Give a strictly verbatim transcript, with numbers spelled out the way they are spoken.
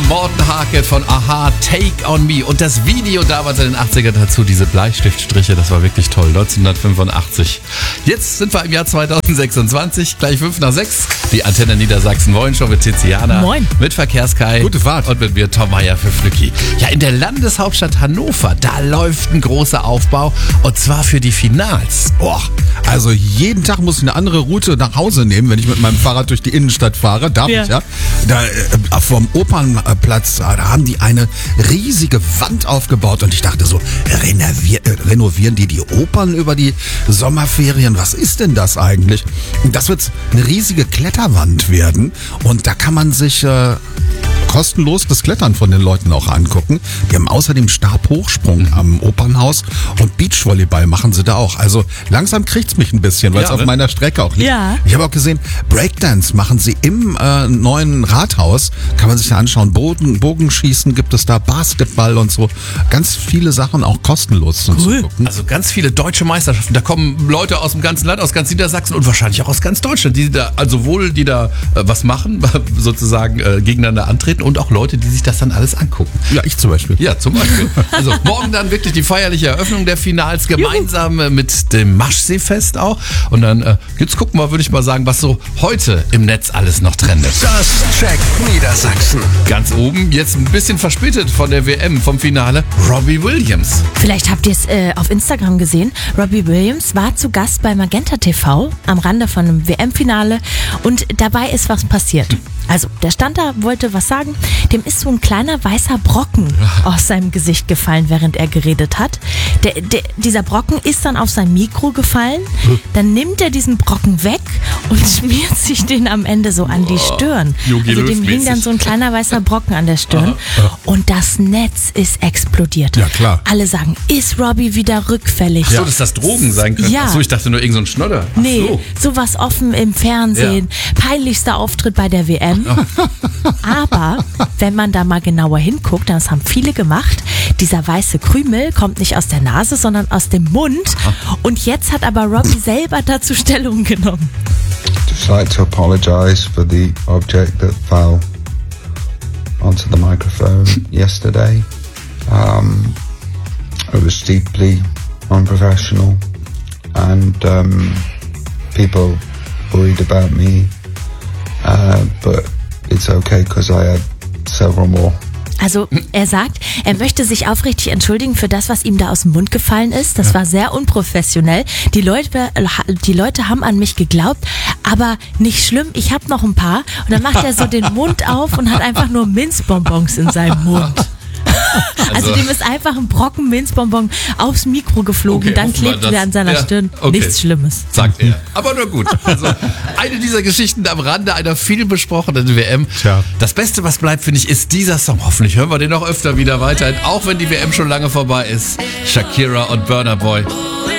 Morten Harket von Aha, Take on Me. Und das Video damals in den achtzigern dazu, diese Bleistiftstriche, das war wirklich toll. neunzehnhundertfünfundachtzig. Jetzt sind wir im Jahr zweitausendsechsundzwanzig, gleich fünf nach sechs. Die Antenne Niedersachsen Moin Show mit Tiziana. Moin. Mit Verkehrskai. Gute Fahrt. Und mit mir Tom Meyer für Flücki. Ja, in der Landeshauptstadt Hannover, da läuft ein großer Aufbau. Und zwar für die Finals. Boah, also jeden Tag muss ich eine andere Route nach Hause nehmen, wenn ich mit meinem Fahrrad durch die Innenstadt fahre. Darf Ja. ich ja. Da äh, vom Opernplatz, da haben die eine riesige Wand aufgebaut und ich dachte so, renovier, äh, renovieren die die Opern über die Sommerferien? Was ist denn das eigentlich? Und das wird eine riesige Kletterwand werden und da kann man sich äh, kostenlos das Klettern von den Leuten auch angucken. Die haben außerdem Stabhochsprung am Opernhaus und Beachvolleyball machen sie da auch. Also langsam kriegt's mich ein bisschen, weil es Ja, auf ne? meiner Strecke auch liegt. Ja. Ich habe auch gesehen, Breakdance machen sie im äh, neuen Rathaus. Kann man sich da anschauen. Bogen, Bogenschießen gibt es da, Basketball und so. Ganz viele Sachen auch kostenlos zum Cool. Zugucken. Also ganz viele deutsche Meisterschaften. Da kommen Leute aus dem ganzen Land, aus ganz Niedersachsen und wahrscheinlich auch aus ganz Deutschland, die da, also sowohl die da äh, was machen, sozusagen äh, gegeneinander antreten und auch Leute, die sich das dann alles angucken. Ja, ich zum Beispiel. Ja, zum Beispiel. Also morgen dann wirklich die feierliche Eröffnung der Finals, gemeinsam äh, mit dem Maschseefest auch. Und dann, äh, jetzt gucken wir, würde ich mal sagen, was so heute im Netz alles noch trendet. Das checkt Niedersachsen. Ganz oben, jetzt ein bisschen verspätet von der W M, vom Finale, Robbie Williams. Vielleicht habt ihr es äh, auf Instagram gesehen. Robbie Williams war zu Gast bei Magenta T V am Rande von einem W M-Finale und dabei ist was passiert. Also, der stand da, wollte was sagen. Dem ist so ein kleiner weißer Brocken aus seinem Gesicht gefallen, während er geredet hat. Der, der, dieser Brocken ist dann auf sein Mikro gefallen. Dann nimmt er diesen Brocken weg und schmiert sich den am Ende so an die Stirn. Jogi Also dem hing Löw-mäßig. dann so ein kleiner weißer Brocken an der Stirn. Und das Netz ist explodiert. Ja, klar. Alle sagen, ist Robbie wieder rückfällig? So, dass das Drogen sein könnte. Ja. Achso, ich dachte nur irgend so ein Schnodder. Ach Nee, so. sowas offen im Fernsehen. Peinlichster Auftritt bei der W M. Aber wenn man da mal genauer hinguckt, das haben viele gemacht, dieser weiße Krümel kommt nicht aus der Nase, sondern aus dem Mund. Und jetzt hat aber Robbie selber dazu Stellung genommen. Just like to apologise for the object that fell onto the microphone yesterday. Um, it was deeply unprofessional, and um, people worried about me, uh, but it's okay because I had several more. Also er sagt, er möchte sich aufrichtig entschuldigen für das, was ihm da aus dem Mund gefallen ist. Das war sehr unprofessionell. Die Leute, die Leute haben an mich geglaubt, aber nicht schlimm, ich habe noch ein paar. Und dann macht er so den Mund auf und hat einfach nur Minzbonbons in seinem Mund. Also, Also- dem ist einfach ein Brocken Minzbonbon aufs Mikro geflogen, Okay, dann offenbar klebte das- der an seiner ja, Stirn. okay. Nichts Schlimmes. Sagt er. Aber nur gut. Also eine dieser Geschichten am Rande einer viel besprochenen W M. Tja. Das Beste, was bleibt, finde ich, ist dieser Song. Hoffentlich hören wir den noch öfter wieder weiterhin, auch wenn die W M schon lange vorbei ist. Shakira und Burna Boy.